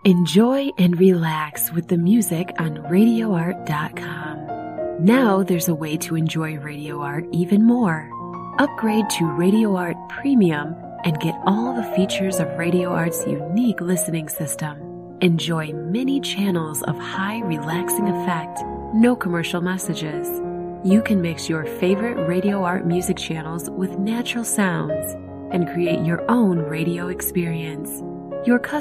Enjoy and relax with the music on RadioArt.com. Now there's a way to enjoy Radio Art even more. Upgrade to Radio Art Premium and get all the features of Radio Art's unique listening system. Enjoy many channels of high relaxing effect, no commercial messages. You can mix your favorite Radio Art music channels with natural sounds and create your own radio experience. Your